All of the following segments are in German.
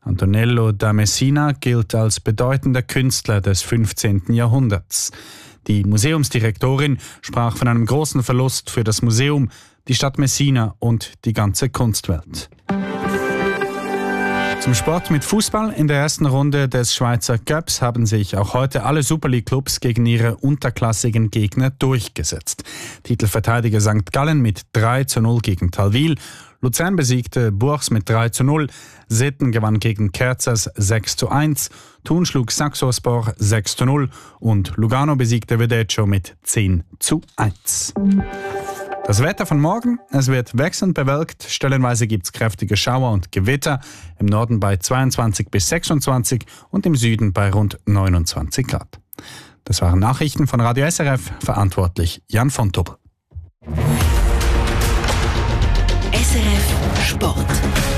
Antonello da Messina gilt als bedeutender Künstler des 15. Jahrhunderts. Die Museumsdirektorin sprach von einem großen Verlust für das Museum, die Stadt Messina und die ganze Kunstwelt. Zum Sport mit Fußball. In der ersten Runde des Schweizer Cups haben sich auch heute alle Super League-Clubs gegen ihre unterklassigen Gegner durchgesetzt. Titelverteidiger St. Gallen mit 3:0 gegen Talwil. Luzern besiegte Bourgs mit 3:0. Sitten gewann gegen Kerzers 6:1. Thun schlug Saxospor 6:0 und Lugano besiegte Vedeccio mit 10:1. Das Wetter von morgen: Es wird wechselnd bewölkt, stellenweise gibt es kräftige Schauer und Gewitter, im Norden bei 22 bis 26 und im Süden bei rund 29 Grad. Das waren Nachrichten von Radio SRF, verantwortlich Jan von Tubbel. SRF Sport.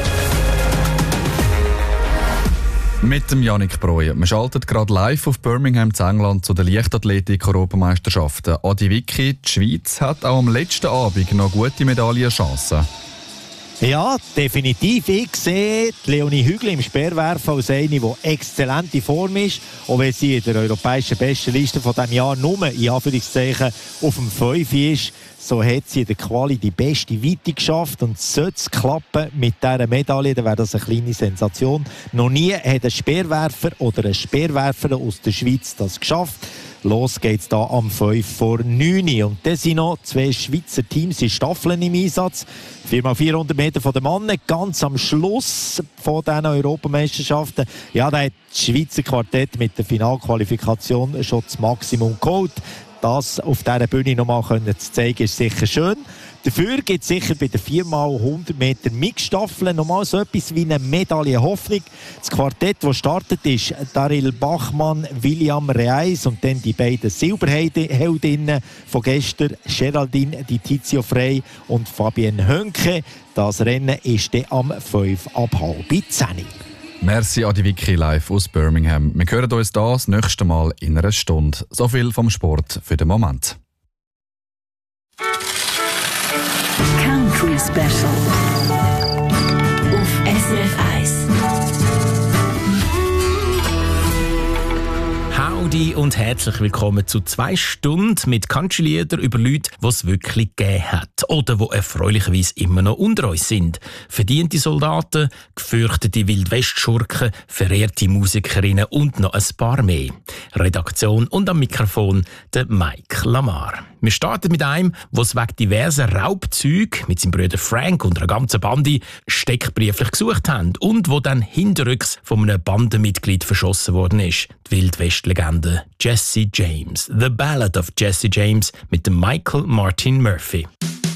Mit dem Yannick Breuer. Man schaltet gerade live auf Birmingham in England zu den Leichtathletik-Europameisterschaften. Adi Vicky, die Schweiz hat auch am letzten Abend noch gute Medaillenchancen. Ja, definitiv. Ich sehe Leonie Hügli im Speerwerfen als eine, die exzellente Form ist. Auch wenn sie in der europäischen Bestenliste von diesem Jahr nur in Anführungszeichen auf dem 5 ist, so hat sie in der Quali die beste Weite geschafft. Und sollte es klappen mit dieser Medaille, dann wäre das eine kleine Sensation. Noch nie hat ein Speerwerfer oder eine Speerwerferin aus der Schweiz das geschafft. Los geht's da am 5:09. Und dann sind noch 2 Schweizer Teams in Staffeln im Einsatz. 4x400 Meter von den Männern, ganz am Schluss von diesen Europameisterschaften. Ja, da hat das Schweizer Quartett mit der Finalqualifikation schon das Maximum geholt. Das auf dieser Bühne nochmal zu zeigen, ist sicher schön. Dafür gibt es sicher bei den 4x100 Meter Mixstaffeln nochmal so etwas wie eine Medaille Hoffnung. Das Quartett, das startet, ist Daryl Bachmann, William Reis und dann die beiden Silberheldinnen von gestern, Geraldine Di Tizio Frey und Fabienne Hönke. Das Rennen ist dann am 5:30. Merci Adi Vicky live aus Birmingham. Wir hören uns das nächste Mal in einer Stunde. So viel vom Sport für den Moment. Country Special auf SRF 1. Howdy und herzlich willkommen zu 2 Stunden mit Country-Liedern über Leute, die es wirklich gegeben hat oder die erfreulicherweise immer noch unter uns sind. Verdiente Soldaten, gefürchtete Wildwestschurken, verehrte Musikerinnen und noch ein paar mehr. Redaktion und am Mikrofon der Mike Lamar. Wir starten mit einem, der es wegen diverser Raubzüge mit seinem Bruder Frank und einer ganzen Bande steckbrieflich gesucht haben und wo dann hinterrücks von einem Bandenmitglied verschossen worden ist. Die Wildwest-Legende Jesse James. The Ballad of Jesse James mit dem Michael Martin Murphey.